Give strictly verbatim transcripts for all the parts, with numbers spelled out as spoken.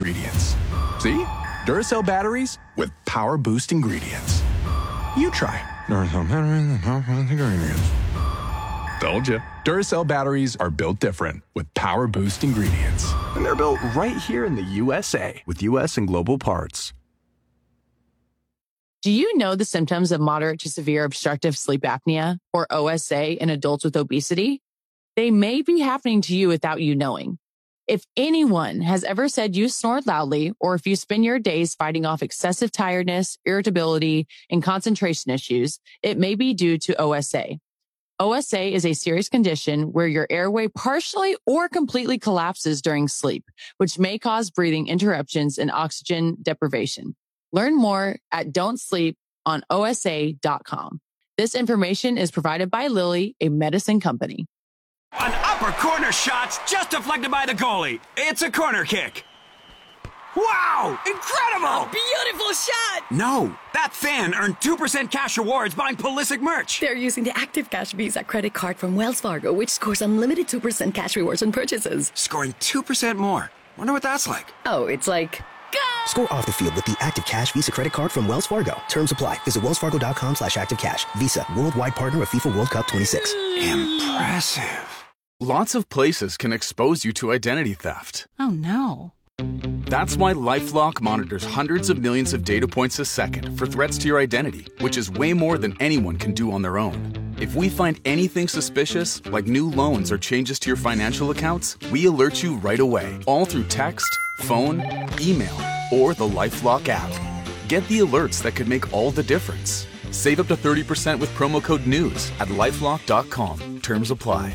ingredients. See? Duracell batteries with Power Boost ingredients. You try Duracell batteries with Power Boost ingredients. Told you. Duracell batteries are built different with Power Boost ingredients. And they're built right here in the U S A with U S and global parts. Do you know the symptoms of moderate to severe obstructive sleep apnea, or O S A, in adults with obesity? They may be happening to you without you knowing. If anyone has ever said you snore loudly, or if you spend your days fighting off excessive tiredness, irritability, and concentration issues, it may be due to O S A. O S A is a serious condition where your airway partially or completely collapses during sleep, which may cause breathing interruptions and oxygen deprivation. Learn more at don't sleep on O S A dot com. This information is provided by Lilly, a medicine company. An upper corner shot's just deflected by the goalie. It's a corner kick. Wow! Incredible! A beautiful shot! No, that fan earned two percent cash rewards buying Pulisic merch. They're using the Active Cash Visa credit card from Wells Fargo, which scores unlimited two percent cash rewards on purchases. Scoring two percent more. Wonder what that's like. Oh, it's like... Go! Score off the field with the Active Cash Visa credit card from Wells Fargo. Terms apply. Visit wellsfargo.com slash activecash. Visa, worldwide partner of FIFA World Cup twenty-six. Impressive. Lots of places can expose you to identity theft. Oh, no. That's why LifeLock monitors hundreds of millions of data points a second for threats to your identity, which is way more than anyone can do on their own. If we find anything suspicious, like new loans or changes to your financial accounts, we alert you right away, all through text, phone, email, or the LifeLock app. Get the alerts that could make all the difference. Save up to thirty percent with promo code NEWS at lifelock dot com. Terms apply.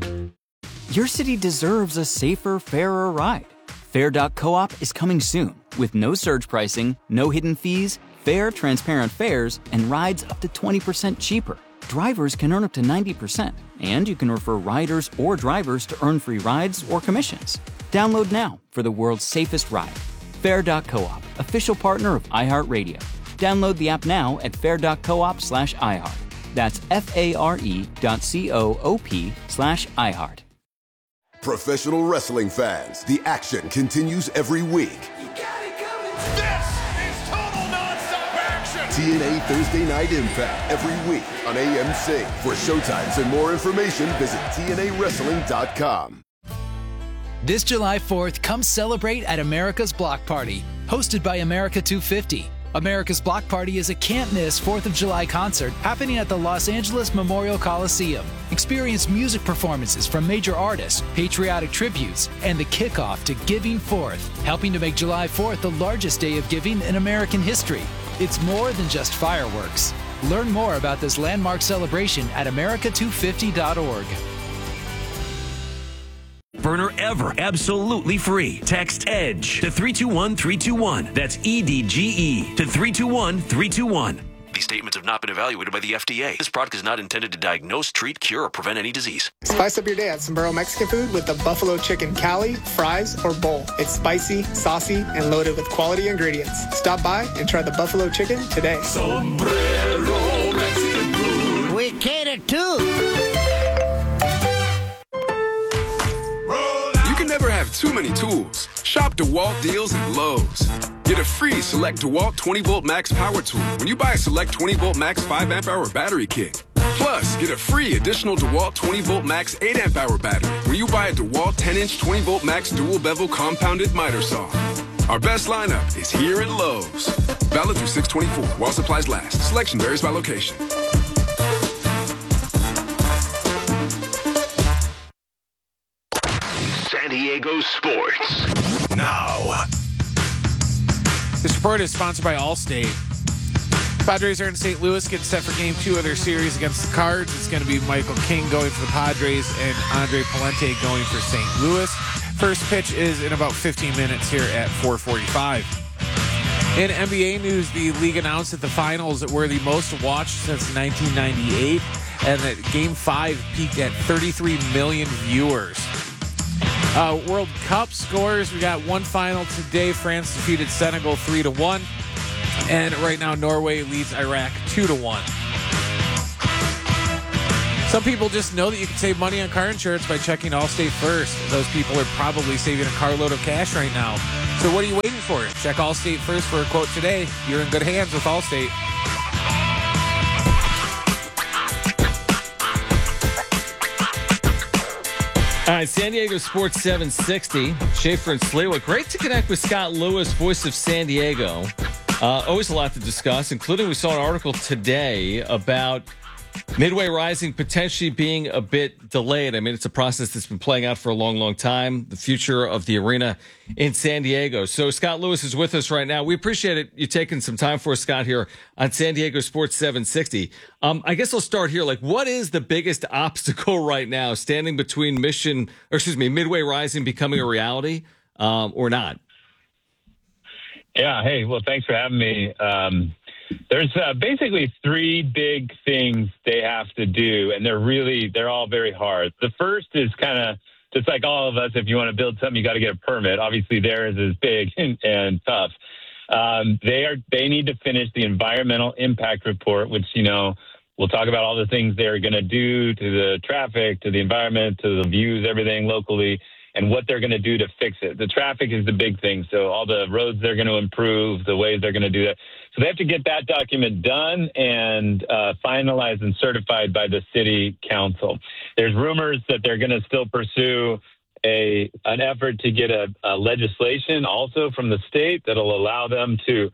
Your city deserves a safer, fairer ride. Fair dot coop is coming soon with no surge pricing, no hidden fees, fair, transparent fares, and rides up to twenty percent cheaper. Drivers can earn up to ninety percent, and you can refer riders or drivers to earn free rides or commissions. Download now for the world's safest ride. Fair dot coop, official partner of iHeartRadio. Download the app now at fair dot coop slash iHeart. That's F-A-R-E dot C-O-O-P slash iHeart. Professional wrestling fans, the action continues every week. You got it coming. This is total nonstop action. T N A Thursday Night Impact every week on A M C. For showtimes and more information, visit T N A wrestling dot com. This July fourth, come celebrate at America's Block Party, hosted by America two fifty. America's Block Party is a can't-miss fourth of July concert happening at the Los Angeles Memorial Coliseum. Experience music performances from major artists, patriotic tributes, and the kickoff to Giving Fourth, helping to make July fourth the largest day of giving in American history. It's more than just fireworks. Learn more about this landmark celebration at America two fifty dot org. Burner ever absolutely free. Text EDGE to three two one three two one. That's E D G E to three two one three two one. These statements have not been evaluated by the F D A. This product is not intended to diagnose, treat, cure, or prevent any disease. Spice up your day at Sombrero Mexican Food with the Buffalo Chicken Cali, fries, or bowl. It's spicy, saucy, and loaded with quality ingredients. Stop by and try the Buffalo Chicken today. Sombrero Mexican Food. We cater too. You can never have too many tools. Shop DeWalt deals at Lowe's. Get a free Select DeWalt twenty volt Max power tool when you buy a Select twenty volt Max five amp hour battery kit. Plus, get a free additional DeWalt twenty volt Max eight amp hour battery when you buy a DeWalt ten inch twenty volt Max dual bevel compounded miter saw. Our best lineup is here at Lowe's. Valid through six twenty-four while supplies last. Selection varies by location. San Diego Sports. Now. This report is sponsored by Allstate. Padres are in Saint Louis, getting set for game two of their series against the Cards. It's going to be Michael King going for the Padres and Andre Palente going for Saint Louis. First pitch is in about fifteen minutes here at four forty-five. In N B A news, the league announced that the finals were the most watched since nineteen ninety-eight, and that Game five peaked at thirty-three million viewers. Uh, World Cup scores, we got one final today. France defeated Senegal three to one. And right now, Norway leads Iraq two to one. Some people just know that you can save money on car insurance by checking Allstate first. Those people are probably saving a carload of cash right now. So what are you waiting for? Check Allstate first for a quote today. You're in good hands with Allstate. All right, San Diego Sports seven sixty. Schaefer and Sliwa. Great to connect with Scott Lewis, voice of San Diego. Uh, always a lot to discuss, including we saw an article today about Midway Rising potentially being a bit delayed. I mean, it's a process that's been playing out for a long, long time. The future of the arena in San Diego. So Scott Lewis is with us right now. We appreciate it. You taking some time for us, Scott, here on San Diego Sports seven sixty. Um, I guess I'll start here. Like, what is the biggest obstacle right now standing between Mission, or excuse me, Midway Rising becoming a reality um, or not? Yeah. Hey, well, thanks for having me. Um, There's uh, basically three big things they have to do, and they're really, they're all very hard. The first is kind of just like all of us, if you want to build something, you got to get a permit. Obviously, theirs is big and, and tough. Um, they are, they need to finish the environmental impact report, which, you know, we'll talk about all the things they're going to do to the traffic, to the environment, to the views, everything locally, and what they're going to do to fix it. The traffic is the big thing. So all the roads they're going to improve, the ways they're going to do that. So they have to get that document done and uh, finalized and certified by the city council. There's rumors that they're going to still pursue a an effort to get a, a legislation also from the state that'll allow them to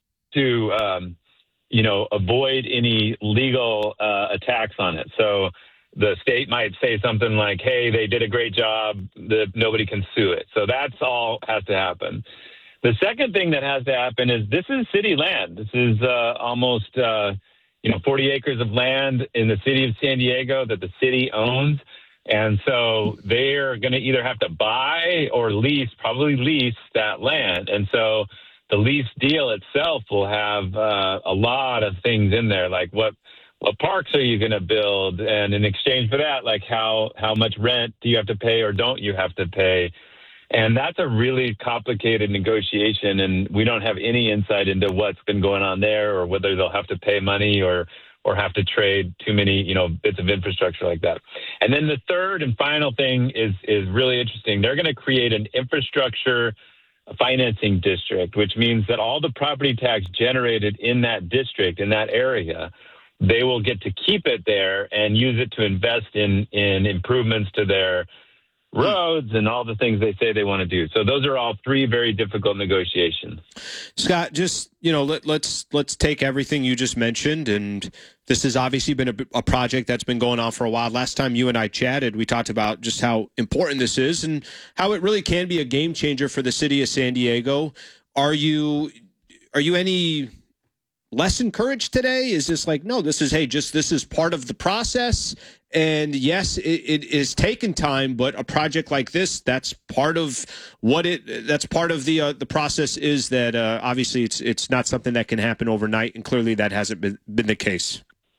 to um, you know avoid any legal uh, attacks on it. So the state might say something like, hey, they did a great job, that nobody can sue it. So that's all has to happen. The second thing that has to happen is this is city land. This is uh, almost, uh, you know, forty acres of land in the city of San Diego that the city owns. And so they're going to either have to buy or lease, probably lease that land. And so the lease deal itself will have uh, a lot of things in there, like what What parks are you going to build? And in exchange for that, like how, how much rent do you have to pay or don't you have to pay? And that's a really complicated negotiation. And we don't have any insight into what's been going on there or whether they'll have to pay money or, or have to trade too many, you know, bits of infrastructure like that. And then the third and final thing is, is really interesting. They're going to create an infrastructure financing district, which means that all the property tax generated in that district, in that area, they will get to keep it there and use it to invest in, in improvements to their roads and all the things they say they want to do. So those are all three very difficult negotiations. Scott, just, you know, let, let's let's take everything you just mentioned, and this has obviously been a, a project that's been going on for a while. Last time you and I chatted, we talked about just how important this is and how it really can be a game changer for the city of San Diego. Are you are you any less encouraged today? Is this like, no, this is, hey, just this is part of the process. And yes, it, it is taken time, but a project like this, that's part of what it, that's part of the, uh, the process is that uh, obviously it's, it's not something that can happen overnight. And clearly that hasn't been, been the case.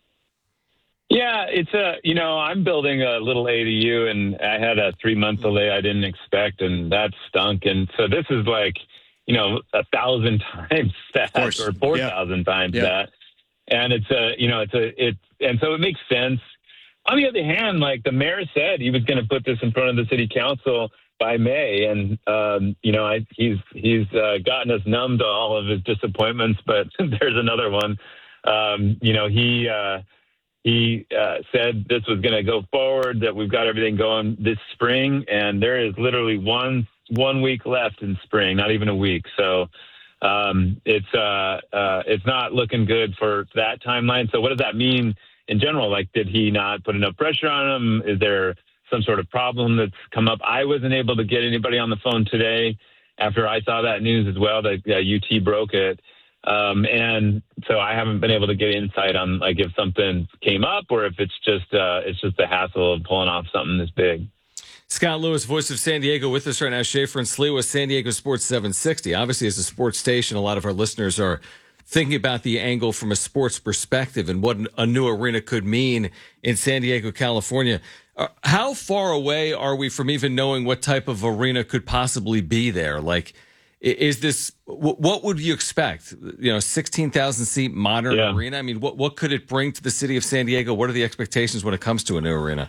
Yeah, it's a, you know, I'm building a little A D U and I had a three month delay I didn't expect, and that stunk. And so this is like, you know, a thousand times that or four thousand yeah. times yeah. that. And it's a, you know, it's a, it, and so it makes sense. On the other hand, like the mayor said, he was going to put this in front of the city council by May. And, um, you know, I, he's, he's uh, gotten us numb to all of his disappointments, but there's another one. Um, you know, he, uh, he uh, said this was going to go forward, that we've got everything going this spring. And there is literally one one week left in spring, not even a week. So um, it's uh, uh, it's not looking good for that timeline. So what does that mean in general? Like, did he not put enough pressure on him? Is there some sort of problem that's come up? I wasn't able to get anybody on the phone today after I saw that news as well, that uh, U T broke it. Um, and so I haven't been able to get insight on like if something came up or if it's just uh, it's just the hassle of pulling off something this big. Scott Lewis, voice of San Diego, with us right now. Schaefer and Sliwa, San Diego Sports seven sixty. Obviously, as a sports station, a lot of our listeners are thinking about the angle from a sports perspective and what a new arena could mean in San Diego, California. Uh, how far away are we from even knowing what type of arena could possibly be there? Like, is this, what would you expect? You know, sixteen thousand seat modern yeah. arena? I mean, what, what could it bring to the city of San Diego? What are the expectations when it comes to a new arena?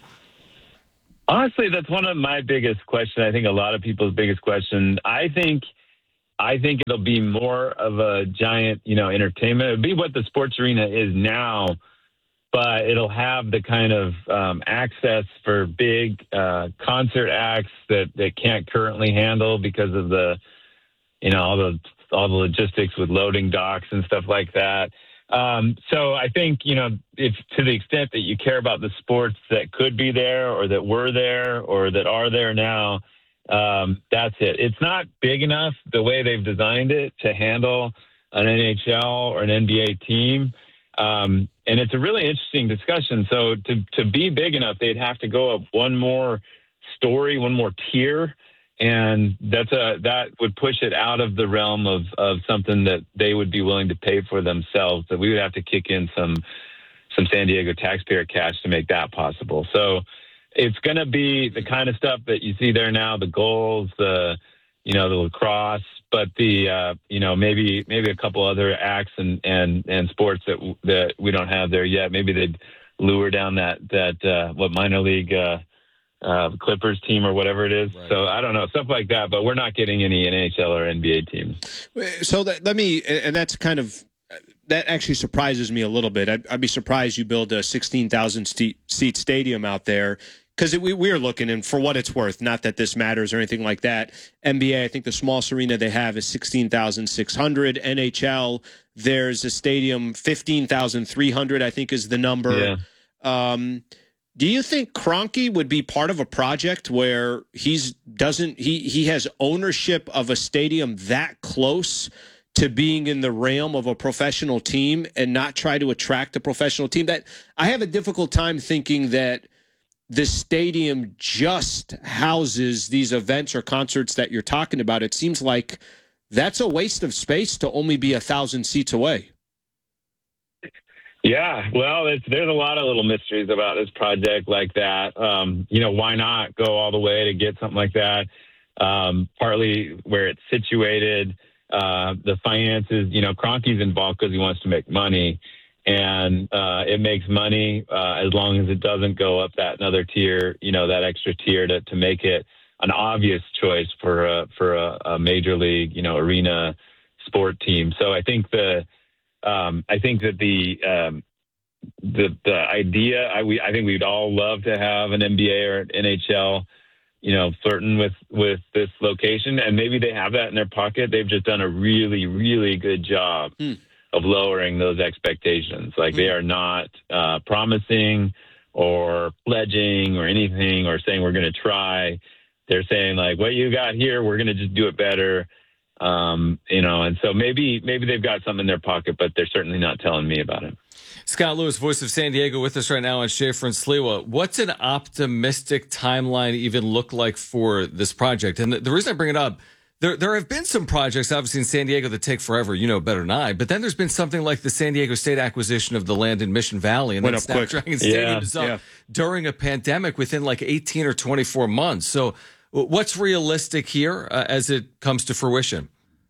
Honestly, that's one of my biggest questions. I think a lot of people's biggest question. I think I think it'll be more of a giant, you know, entertainment. It'll be what the sports arena is now, but it'll have the kind of um, access for big uh, concert acts that they can't currently handle because of the, you know, all the all the logistics with loading docks and stuff like that. Um, so I think, you know, if to the extent that you care about the sports that could be there or that were there or that are there now, um, that's it. It's not big enough the way they've designed it to handle an N H L or an N B A team. Um, and it's a really interesting discussion. So to, to be big enough, they'd have to go up one more story, one more tier. And that's a, that would push it out of the realm of, of something that they would be willing to pay for themselves. That we would have to kick in some, some San Diego taxpayer cash to make that possible. So it's going to be the kind of stuff that you see there now, the goals, the, you know, the lacrosse, but the, uh, you know, maybe, maybe a couple other acts and, and, and sports that, that we don't have there yet. Maybe they'd lure down that, that, uh, what minor league, uh, uh, Clippers team or whatever it is. Right. So I don't know, stuff like that, but we're not getting any N H L or N B A teams. So that, let me, and that's kind of, that actually surprises me a little bit. I'd, I'd be surprised you build a sixteen thousand seat stadium out there. Because we, we're looking, and for what it's worth, not that this matters or anything like that, N B A, I think the smallest arena they have is sixteen thousand six hundred. N H L, there's a stadium, fifteen thousand three hundred, I think is the number. Yeah. Um, do you think Kroenke would be part of a project where he's doesn't he he has ownership of a stadium that close to being in the realm of a professional team and not try to attract a professional team? That I have a difficult time thinking that this stadium just houses these events or concerts that you're talking about. It seems like that's a waste of space to only be a thousand seats away. Yeah, well, it's, there's a lot of little mysteries about this project like that. Um, you know, why not go all the way to get something like that? Um, partly where it's situated, uh, the finances, you know, Kroenke's involved because he wants to make money. And uh, it makes money uh, as long as it doesn't go up that another tier, you know, that extra tier to, to make it an obvious choice for a, for a, a major league, you know, arena sport team. So I think the um, I think that the um, the the idea I we I think we'd all love to have an N B A or an N H L, you know, flirting with with this location, and maybe they have that in their pocket. They've just done a really really good job. Hmm. of lowering those expectations. Like they are not uh, promising or pledging or anything or saying we're going to try. They're saying like, what you got here, we're going to just do it better. Um, you know, and so maybe maybe they've got something in their pocket, but they're certainly not telling me about it. Scott Lewis, voice of San Diego, with us right now on Schaefer and Sliwa. What's an optimistic timeline even look like for this project? And the, the reason I bring it up, There there have been some projects, obviously, in San Diego that take forever. You know better than I. But then there's been something like the San Diego State acquisition of the land in Mission Valley. And Went then up quick. Snapdragon Stadium Yeah, is up yeah. during a pandemic within like eighteen or twenty-four months. So what's realistic here uh, as it comes to fruition?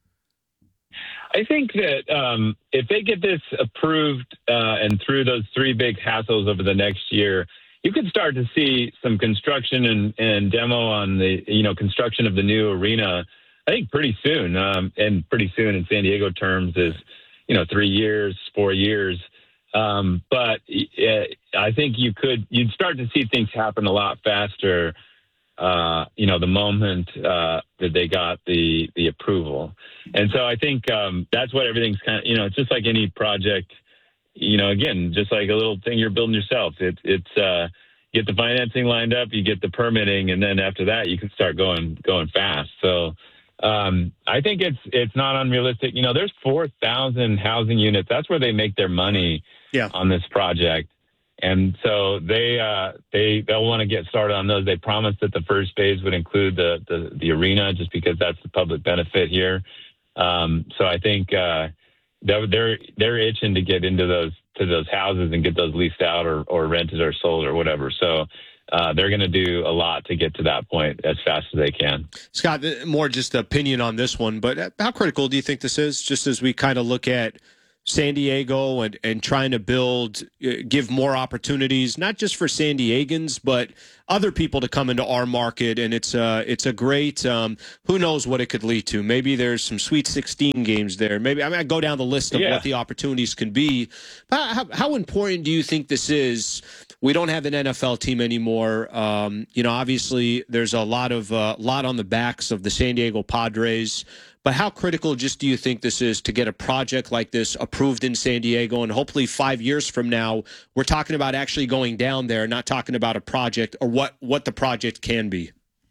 I think that um, if they get this approved uh, and through those three big hassles over the next year, you could start to see some construction and, and demo on the, you know, construction of the new arena, I think pretty soon. Um, and pretty soon in San Diego terms is, you know, three years, four years. Um, but uh, I think you could, you'd start to see things happen a lot faster, uh, you know, the moment uh, that they got the, the approval. And so I think um, that's what everything's kind of, you know, it's just like any project, you know, again, just like a little thing you're building yourself. It, it's, uh, get the financing lined up, you get the permitting, and then after that, you can start going, going fast. So um, I think it's, it's not unrealistic. You know, there's four thousand housing units. That's where they make their money yeah. on this project. And so they, uh, they, they'll want to get started on those. They promised that the first phase would include the, the, the arena just because that's the public benefit here. Um, so I think, uh, they're, they're, they're itching to get into those, to those houses and get those leased out or, or rented or sold or whatever. So, uh, they're going to do a lot to get to that point as fast as they can. Scott, more just opinion on this one, but how critical do you think this is? Just as we kind of look at San Diego and, and trying to build, uh, give more opportunities, not just for San Diegans, but other people to come into our market, and it's uh, it's a great. Um, who knows what it could lead to? Maybe there's some Sweet sixteen games there. Maybe I mean I go down the list of yeah. what the opportunities can be. How, how important do you think this is? We don't have an N F L team anymore. Um, you know, obviously there's a lot of uh, lot on the backs of the San Diego Padres. But how critical just do you think this is to get a project like this approved in San Diego? And hopefully five years from now, we're talking about actually going down there, not talking about a project or what, what the project can be.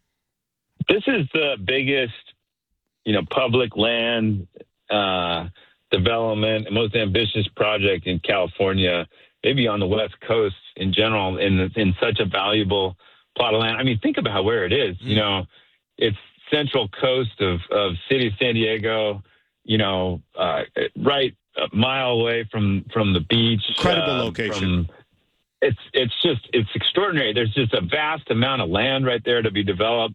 This is the biggest, you know, public land uh, development and most ambitious project in California, maybe on the West Coast in general, in in such a valuable plot of land. I mean, think about where it is. You know, it's central coast of, of city of San Diego, you know, uh, right a mile away from, from the beach. Incredible uh, location. From, it's, it's just, it's extraordinary. There's just a vast amount of land right there to be developed.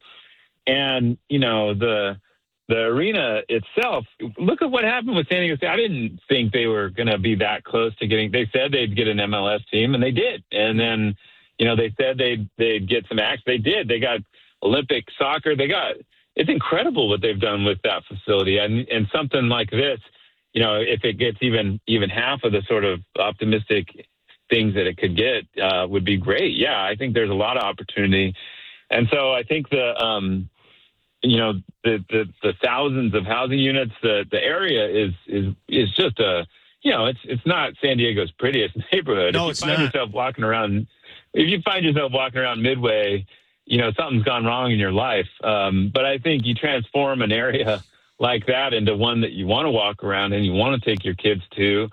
And, you know, the, the arena itself, look at what happened with San Diego State. I didn't think they were going to be that close to getting, they said they'd get an M L S team, and they did. And then, you know, they said they'd, they'd get some acts. They did. They got Olympic soccer. They got, it's incredible what they've done with that facility. And, and something like this, you know, if it gets even, even half of the sort of optimistic things that it could get, uh, would be great. Yeah, I think there's a lot of opportunity. And so I think the, um, you know, the, the, the thousands of housing units, the, the area is, is, is just a, you know, it's, it's not San Diego's prettiest neighborhood. No, if you it's find not. yourself walking around, if you find yourself walking around Midway, you know, something's gone wrong in your life. Um, but I think you transform an area like that into one that you want to walk around and you want to take your kids to,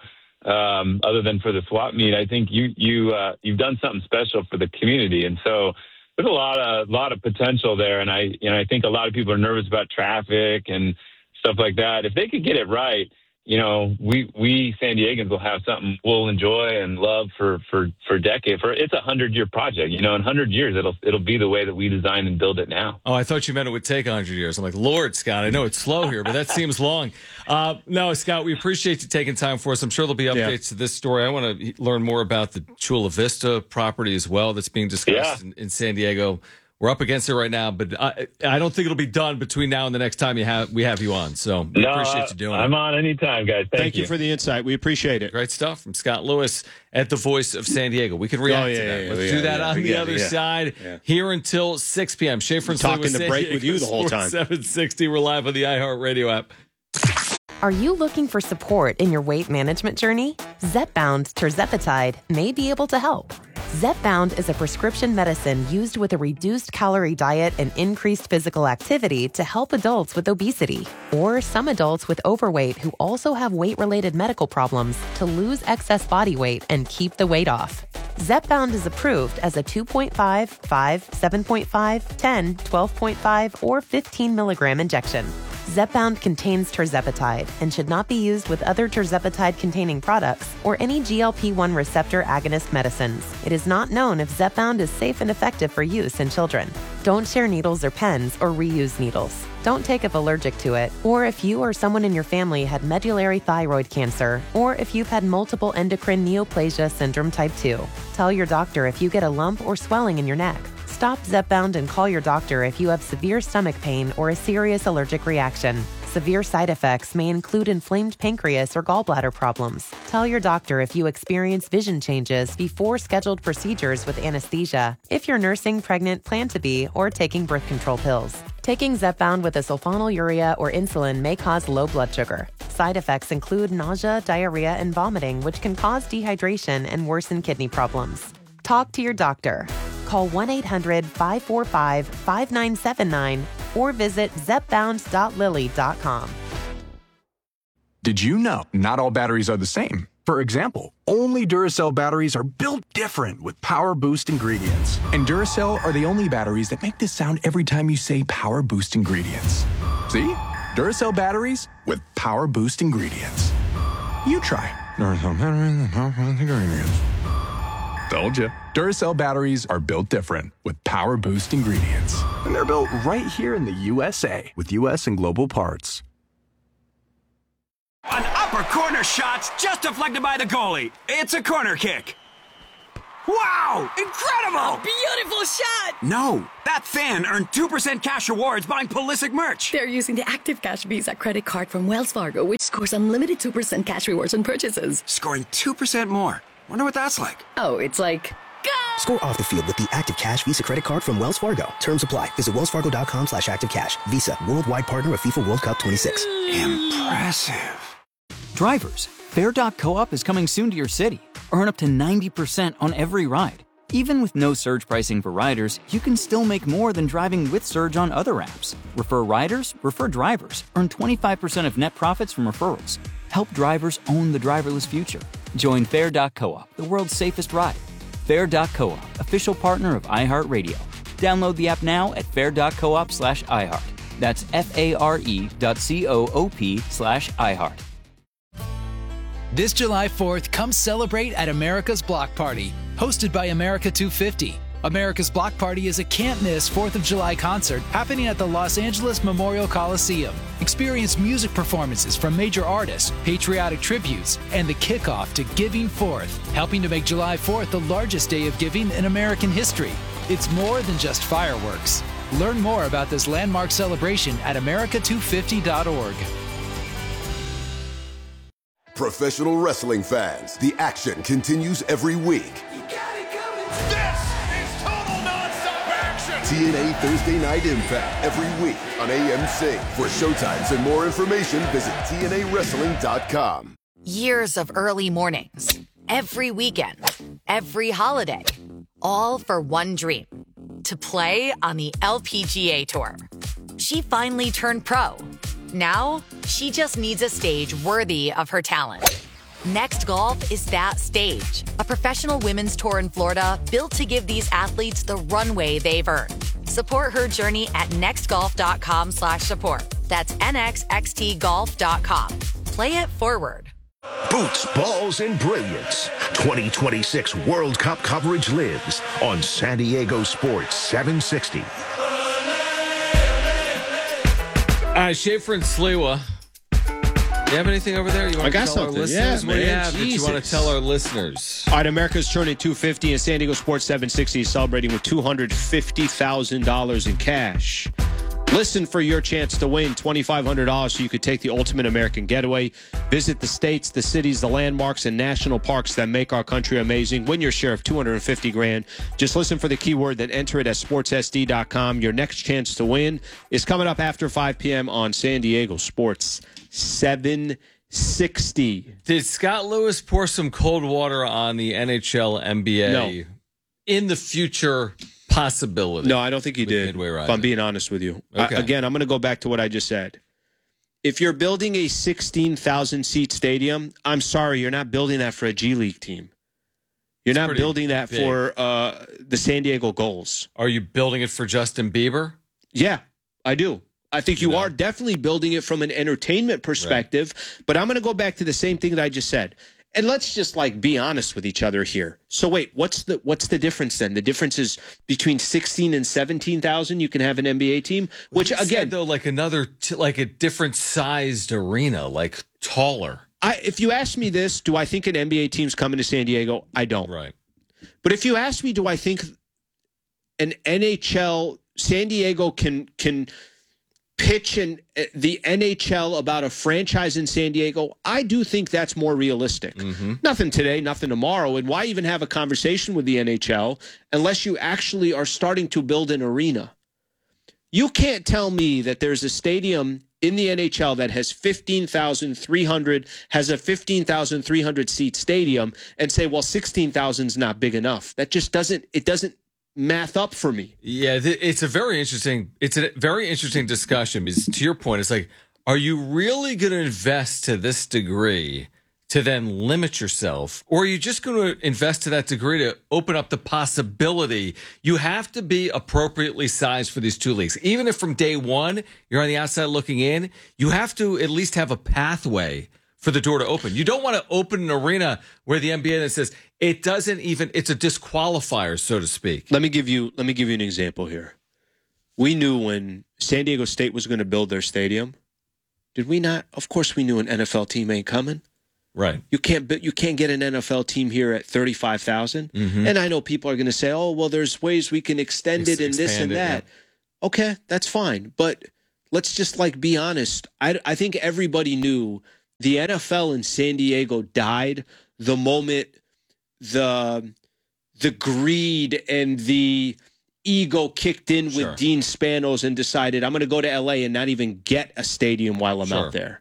um, other than for the swap meet. I think you, you, uh, you've done something special for the community. And so there's a lot of, lot of potential there. And I, you know, I think a lot of people are nervous about traffic and stuff like that. If they could get it right, you know, we, we San Diegans will have something we'll enjoy and love for, for, for decades. For it's a hundred year project, you know, in hundred years, it'll, it'll be the way that we design and build it now. Oh, I thought you meant it would take a hundred years. I'm like, Lord, Scott, I know it's slow here, but that seems long. Uh, no, Scott, we appreciate you taking time for us. I'm sure there'll be updates yeah. to this story. I want to learn more about the Chula Vista property as well that's being discussed yeah. in, in San Diego. We're up against it right now, but I, I don't think it'll be done between now and the next time you have we have you on. So we no, appreciate you doing I'm it. I'm on anytime, guys. Thank, Thank you. you for the insight. We appreciate it. Great stuff from Scott Lewis at the Voice of San Diego. We can react oh, yeah, to that. Yeah, Let's yeah, do that yeah, on yeah, the yeah, other yeah. side yeah. here until six p.m. Schaefer and talking Slay the break with you the whole time. seven sixty. We're live on the iHeartRadio app. Are you looking for support in your weight management journey? Zepbound Tirzepatide may be able to help. Zepbound is a prescription medicine used with a reduced calorie diet and increased physical activity to help adults with obesity, or some adults with overweight who also have weight-related medical problems to lose excess body weight and keep the weight off. Zepbound is approved as a two point five, five, seven point five, ten, twelve point five, or fifteen milligram injection. Zepbound contains tirzepatide and should not be used with other tirzepatide-containing products or any G L P one receptor agonist medicines. It is not known if Zepbound is safe and effective for use in children. Don't share needles or pens or reuse needles. Don't take if allergic to it, or if you or someone in your family had medullary thyroid cancer, or if you've had multiple endocrine neoplasia syndrome type two. Tell your doctor if you get a lump or swelling in your neck. Stop Zepbound and call your doctor if you have severe stomach pain or a serious allergic reaction. Severe side effects may include inflamed pancreas or gallbladder problems. Tell your doctor if you experience vision changes before scheduled procedures with anesthesia, if you're nursing, pregnant, plan to be, or taking birth control pills. Taking Zepbound with a sulfonylurea or insulin may cause low blood sugar. Side effects include nausea, diarrhea, and vomiting, which can cause dehydration and worsen kidney problems. Talk to your doctor. Call one eight hundred, five four five, five nine seven nine or visit zepbound dot lilly dot com. Did you know not all batteries are the same? For example, only Duracell batteries are built different with Power Boost ingredients. And Duracell are the only batteries that make this sound every time you say Power Boost ingredients. See? Duracell batteries with Power Boost ingredients. You try Duracell batteries with Power Boost ingredients. Told you. Duracell batteries are built different with Power Boost ingredients. And they're built right here in the U S A with U S and global parts. An upper corner shot's just deflected by the goalie. It's a corner kick. Wow! Incredible! A beautiful shot! No, that fan earned two percent cash rewards buying Pulisic merch. They're using the Active Cash Visa credit card from Wells Fargo, which scores unlimited two percent cash rewards on purchases. Scoring two percent more. Wonder what that's like. Oh, it's like... Go! Score off the field with the Active Cash Visa credit card from Wells Fargo. Terms apply. Visit wellsfargo.com slash active cash. Visa, worldwide partner of FIFA World Cup twenty-six. Impressive. Drivers, Fair dot Co-op is coming soon to your city. Earn up to ninety percent on every ride. Even with no surge pricing for riders, you can still make more than driving with Surge on other apps. Refer riders, refer drivers. Earn twenty-five percent of net profits from referrals. Help drivers own the driverless future. Join Fair dot Co-op, the world's safest ride. Fair dot Co-op, official partner of iHeartRadio. Download the app now at fair.coop slash iHeart. That's F-A-R-E dot C-O-O-P slash iHeart. This July fourth, come celebrate at America's Block Party, hosted by America two fifty. America's Block Party is a can't-miss fourth of July concert happening at the Los Angeles Memorial Coliseum. Experience music performances from major artists, patriotic tributes, and the kickoff to Giving Fourth, helping to make July fourth the largest day of giving in American history. It's more than just fireworks. Learn more about this landmark celebration at america two fifty dot org. Professional wrestling fans, the action continues every week. This is total nonstop action. T N A Thursday Night Impact every week on A M C. For showtimes and more information, visit T N A wrestling dot com. Years of early mornings, every weekend, every holiday, all for one dream, to play on the L P G A Tour. She finally turned pro. Now, she just needs a stage worthy of her talent. Next Golf is that stage, a professional women's tour in Florida built to give these athletes the runway they've earned. Support her journey at nextgolf.com slash support. That's nxxtgolf dot com. Play it forward. Boots, balls, and brilliance. twenty twenty-six World Cup coverage lives on San Diego Sports seven sixty. Uh, Schaefer and Sliwa. You have anything over there? You want I got to tell something. our Yeah, listeners? What do you man. have that you want to Jesus. tell our listeners? All right, America's turning two fifty, and San Diego Sports seven sixty is celebrating with two hundred fifty thousand dollars in cash. Listen for your chance to win twenty-five hundred dollars so you could take the ultimate American getaway. Visit the states, the cities, the landmarks, and national parks that make our country amazing. Win your share of two hundred fifty grand. Just listen for the keyword, then enter it at sports s d dot com. Your next chance to win is coming up after five p.m. on San Diego Sports seven sixty. Did Scott Lewis pour some cold water on the N H L N B A No. in the future possibility? No, I don't think he did, if I'm being honest with you. Okay. I, again, I'm going to go back to what I just said. If you're building a sixteen thousand seat stadium, I'm sorry, you're not building that for a G League team. You're It's not pretty building that big. for uh, the San Diego Gulls. Are you building it for Justin Bieber? Yeah, I do. I think you are definitely building it from an entertainment perspective, but I'm going to go back to the same thing that I just said. And let's just like be honest with each other here. So wait, what's the what's the difference then? The difference is between sixteen and seventeen thousand. You can have an N B A team, which You said, again, though, like another, t- like a different sized arena, like taller. I if you ask me this, do I think an N B A team's coming to San Diego? I don't. Right. But if you ask me, do I think an N H L San Diego can can pitch in the N H L about a franchise in San Diego? I do think that's more realistic. Mm-hmm. Nothing today, nothing tomorrow. And why even have a conversation with the N H L unless you actually are starting to build an arena? You can't tell me that there's a stadium in the N H L that has fifteen thousand three hundred, has a fifteen thousand three hundred seat stadium and say, well, sixteen thousand is not big enough. That just doesn't, it doesn't math up for me. Yeah, th- it's a very interesting. It's a very interesting discussion because, to your point, it's like, are you really going to invest to this degree to then limit yourself, or are you just going to invest to that degree to open up the possibility? You have to be appropriately sized for these two leagues, even if from day one you're on the outside looking in. You have to at least have a pathway for the door to open. You don't want to open an arena where the N B A then says it doesn't even, it's a disqualifier, so to speak. Let me give you let me give you an example here. We knew when San Diego State was going to build their stadium. Did we not? Of course we knew an N F L team ain't coming. Right. You can't you can't get an N F L team here at thirty-five thousand. Mm-hmm. And I know people are going to say, "Oh, well, there's ways we can extend Ex- it and this and expand it, that." Yeah. Okay, that's fine. But let's just like be honest. I I think everybody knew the N F L in San Diego died the moment the the greed and the ego kicked in Sure. with Dean Spanos and decided, I'm going to go to L A and not even get a stadium while I'm Sure. out there.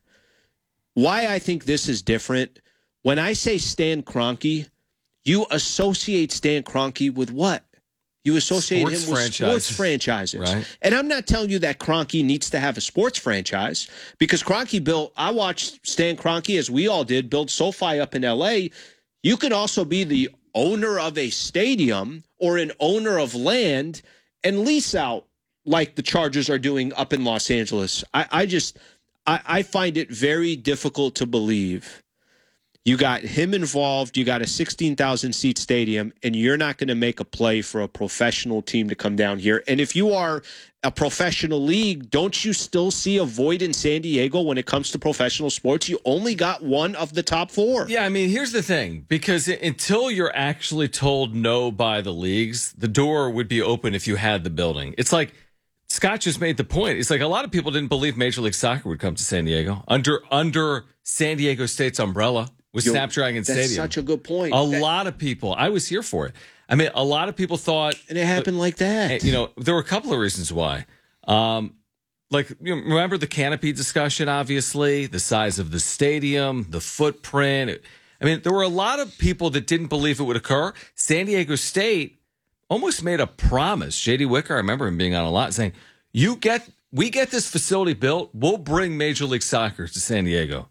Why I think this is different, when I say Stan Kroenke, you associate Stan Kroenke with what? You associate Sports him with franchises. sports franchises. Right. And I'm not telling you that Kroenke needs to have a sports franchise, because Kroenke built, I watched Stan Kroenke, as we all did, build SoFi up in L A. You could also be the owner of a stadium or an owner of land and lease out like the Chargers are doing up in Los Angeles. I, I just, I, I find it very difficult to believe you got him involved, you got a sixteen thousand seat stadium, and you're not going to make a play for a professional team to come down here. And if you are a professional league, don't you still see a void in San Diego when it comes to professional sports? You only got one of the top four. Yeah, I mean, here's the thing. Because until you're actually told no by the leagues, the door would be open if you had the building. It's like Scott just made the point. It's like a lot of people didn't believe Major League Soccer would come to San Diego under under San Diego State's umbrella with Yo, Snapdragon that's Stadium. such a good point. A That- lot of people, I was here for it. I mean, a lot of people thought, and it happened like that. You know, there were a couple of reasons why. Um, like, you know, remember the canopy discussion, obviously, the size of the stadium, the footprint. I mean, there were a lot of people that didn't believe it would occur. San Diego State almost made a promise. J D Wicker, I remember him being on a lot, saying, you get, we get this facility built, we'll bring Major League Soccer to San Diego.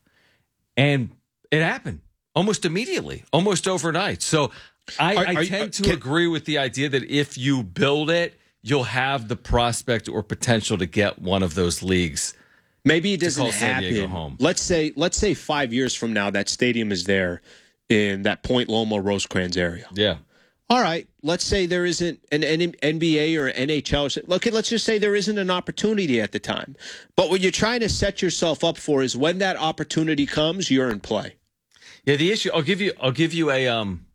And it happened almost immediately, almost overnight. So I, Are- I are you- tend to can- agree with the idea that if you build it, you'll have the prospect or potential to get one of those leagues. Maybe it to doesn't call San Diego happen. home. Let's say, let's say five years from now, that stadium is there in that Point Loma, Rosecrans area. Yeah. All right. Let's say there isn't an N B A or N H L. Look, let's just say there isn't an opportunity at the time. But what you're trying to set yourself up for is when that opportunity comes, you're in play. Yeah, the issue. I'll give you. I'll give you a um,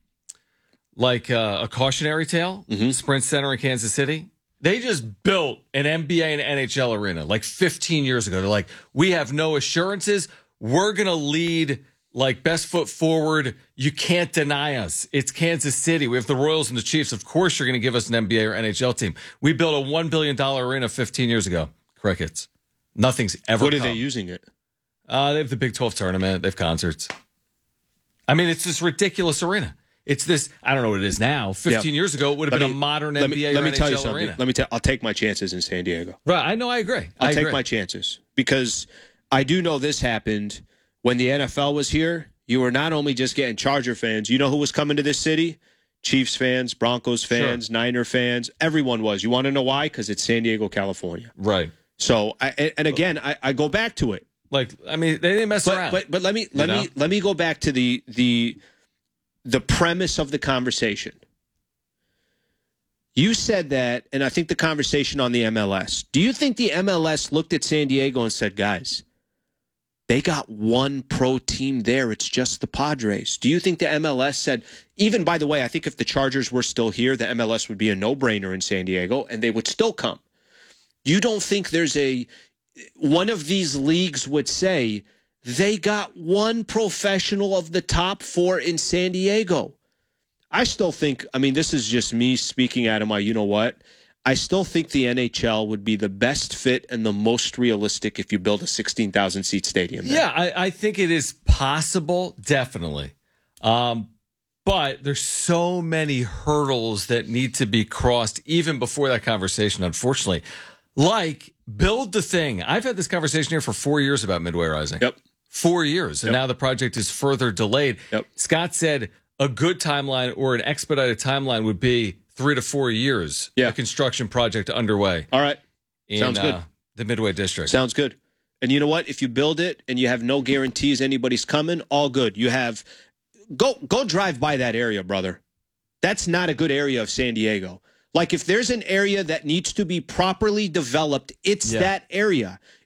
like uh, a cautionary tale. Mm-hmm. Sprint Center in Kansas City. They just built an N B A and N H L arena like fifteen years ago. They're like, we have no assurances. We're gonna lead like best foot forward. You can't deny us. It's Kansas City. We have the Royals and the Chiefs. Of course, you're gonna give us an N B A or N H L team. We built a one billion dollar arena fifteen years ago. Crickets. Nothing's ever. What are come. they using it? Uh, they have the Big twelve tournament. They have concerts. I mean, it's this ridiculous arena. It's this, I don't know what it is now. fifteen Yeah. years ago, it would have Let been me- a modern let N B A me, or let me N H tell you L something. arena. Let me tell. I'll take my chances in San Diego. Right, I know, I agree. I'll I take agree. my chances because I do know this happened when the N F L was here. You were not only just getting Charger fans. You know who was coming to this city? Chiefs fans, Broncos fans, Sure. Niner fans. Everyone was. You want to know why? Because it's San Diego, California. Right. So, I, and again, I, I go back to it. Like, I mean, they didn't mess But, around. but but let me let You me know? let me go back to the the the premise of the conversation. You said that, and I think the conversation on the M L S. Do you think the M L S looked at San Diego and said, guys, they got one pro team there. It's just the Padres. Do you think the M L S said, even by the way, I think if the Chargers were still here, the M L S would be a no-brainer in San Diego, and they would still come. You don't think there's a, one of these leagues would say, they got one professional of the top four in San Diego. I still think, I mean, this is just me speaking out of my, you know what? I still think the N H L would be the best fit and the most realistic if you build a sixteen thousand seat stadium there. Yeah, I, I think it is possible, definitely. Um, but there's so many hurdles that need to be crossed even before that conversation, unfortunately. Like, build the thing. I've had this conversation here for four years about Midway Rising. Yep. Four years. And Yep. now the project is further delayed. Yep. Scott said a good timeline or an expedited timeline would be three to four years. Yeah. A construction project underway. All right. In, Sounds good. Uh, the Midway District. Sounds good. And you know what? If you build it and you have no guarantees anybody's coming, all good. You have go go drive by that area, brother. That's not a good area of San Diego. Like if there's an area that needs to be properly developed, it's Yeah. that area.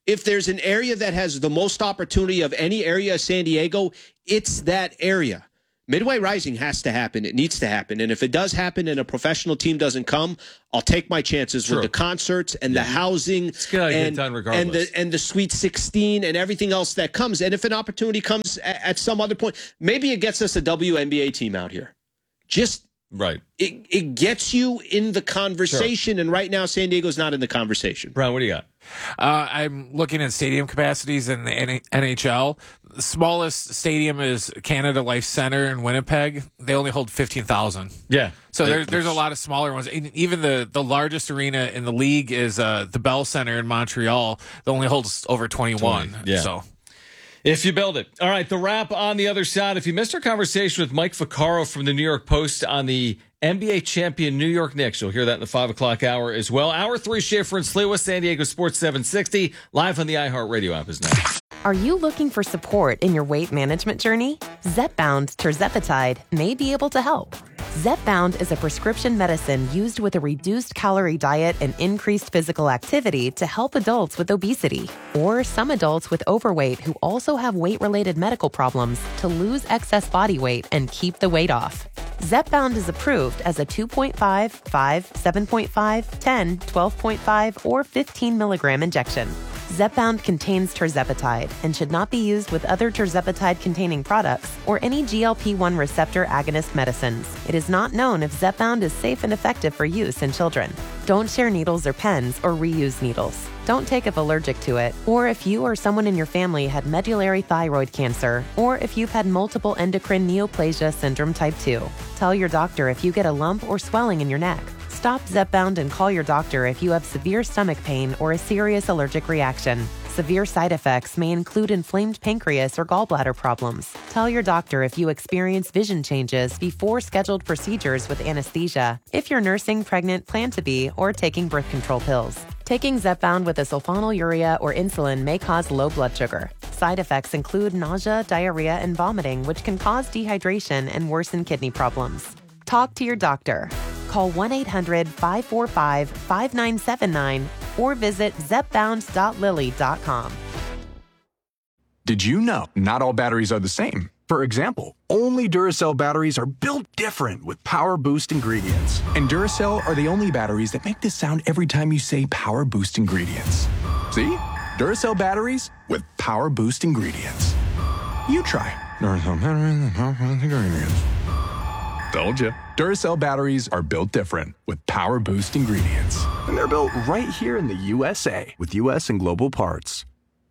if there's an area that has the most opportunity of any area of San Diego, it's that area. Midway Rising has to happen. It needs to happen. And if it does happen and a professional team doesn't come, I'll take my chances True. with the concerts and yeah. the housing it's gonna and, get done regardless. and the and the Sweet sixteen and everything else that comes. And if an opportunity comes at, at some other point, maybe it gets us a W N B A team out here. Just right. It it gets you in the conversation. Sure. And right now, San Diego's not in the conversation. Brian, what do you got? Uh, I'm looking at stadium capacities in the N H L. The smallest stadium is Canada Life Center in Winnipeg. They only hold fifteen thousand. Yeah. So there's there's a lot of smaller ones. Even the, the largest arena in the league is uh, the Bell Center in Montreal. That only holds over twenty-one. twenty, yeah. So. If you build it. All right, the wrap on the other side. If you missed our conversation with Mike Vaccaro from the New York Post on the N B A champion New York Knicks, you'll hear that in the five o'clock hour as well. Hour three, Schaefer and Sliwa, San Diego Sports seven sixty, live on the iHeartRadio app is next. Are you looking for support in your weight management journey? Zepbound terzepatide may be able to help. Zepbound is a prescription medicine used with a reduced calorie diet and increased physical activity to help adults with obesity or some adults with overweight who also have weight-related medical problems to lose excess body weight and keep the weight off. Zepbound is approved as a two point five, five, seven point five, ten, twelve point five, or fifteen milligram injection. Zepbound contains terzepatide and should not be used with other terzepatide-containing products or any G L P one receptor agonist medicines. It is not known if Zepbound is safe and effective for use in children. Don't share needles or pens or reuse needles. Don't take if allergic to it, or if you or someone in your family had medullary thyroid cancer, or if you've had multiple endocrine neoplasia syndrome type two. Tell your doctor if you get a lump or swelling in your neck. Stop Zepbound and call your doctor if you have severe stomach pain or a serious allergic reaction. Severe side effects may include inflamed pancreas or gallbladder problems. Tell your doctor if you experience vision changes before scheduled procedures with anesthesia, if you're nursing, pregnant, plan to be, or taking birth control pills. Taking Zepbound with a sulfonylurea or insulin may cause low blood sugar. Side effects include nausea, diarrhea, and vomiting, which can cause dehydration and worsen kidney problems. Talk to your doctor. Call one eight hundred, five four five, five nine seven nine or visit zepbound dot lilly dot com. Did you know not all batteries are the same? For example, only Duracell batteries are built different with Power Boost ingredients. And Duracell are the only batteries that make this sound every time you say Power Boost ingredients. See? Duracell batteries with Power Boost ingredients. You try. Duracell batteries with Power Boost ingredients. Told you. Duracell batteries are built different with Power Boost ingredients. And they're built right here in the U S A with U S and global parts.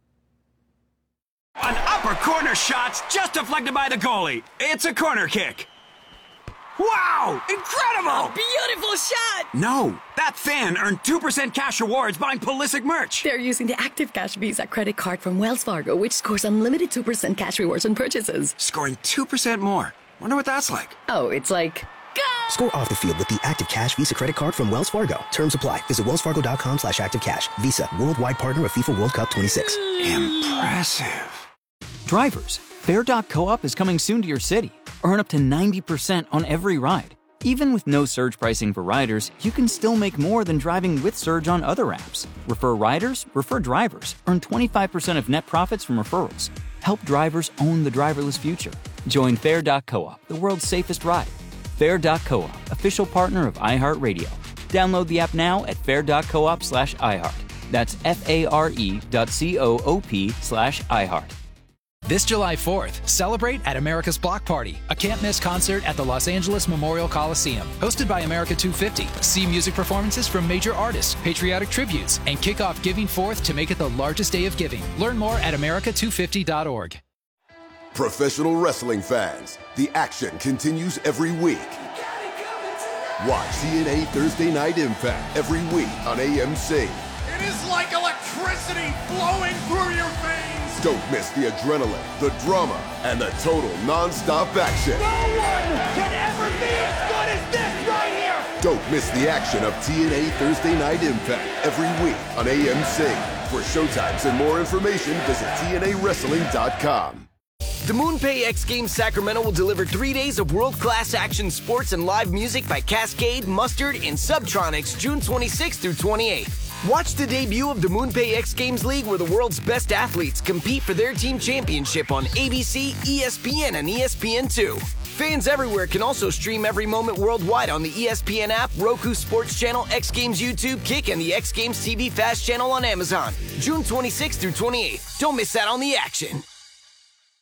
An upper corner shot's just deflected by the goalie. It's a corner kick. Wow! Incredible! A beautiful shot! No, that fan earned two percent cash rewards buying Pulisic merch. They're using the Active Cash Visa credit card from Wells Fargo, which scores unlimited two percent cash rewards on purchases. Scoring two percent more. Wonder what that's like. Oh, it's like... Go! Score off the field with the Active Cash Visa credit card from Wells Fargo. Terms apply. Visit wellsfargo.com slash active cash. Visa, worldwide partner of FIFA World Cup twenty-six. Impressive. Drivers, Fair dot Co-op is coming soon to your city. Earn up to ninety percent on every ride. Even with no surge pricing for riders, you can still make more than driving with Surge on other apps. Refer riders, refer drivers. Earn twenty-five percent of net profits from referrals. Help drivers own the driverless future. Join Fair dot Co-op, the world's safest ride. Fair dot Co-op, official partner of iHeartRadio. Download the app now at fair.coop slash iHeart. That's F-A-R-E dot C-O-O-P slash iHeart. This July fourth, celebrate at America's Block Party, a can't-miss concert at the Los Angeles Memorial Coliseum. Hosted by America two fifty. See music performances from major artists, patriotic tributes, and kick off Giving Fourth to make it the largest day of giving. Learn more at america two fifty dot org. Professional wrestling fans, the action continues every week. Watch T N A Thursday Night Impact every week on A M C. It is like electricity flowing through your veins. Don't miss the adrenaline, the drama, and the total non-stop action. No one can ever be as good as this right here. Don't miss the action of T N A Thursday Night Impact every week on A M C. For showtimes and more information, visit T N A wrestling dot com. The MoonPay X Games Sacramento will deliver three days of world-class action sports and live music by Cascade, Mustard, and Subtronics June twenty-sixth through twenty-eighth. Watch the debut of the MoonPay X Games League, where the world's best athletes compete for their team championship on A B C, E S P N, and E S P N two. Fans everywhere can also stream every moment worldwide on the E S P N app, Roku Sports Channel, X Games YouTube, Kick, and the X Games T V Fast channel on Amazon. June twenty-sixth through twenty-eighth. Don't miss out on the action.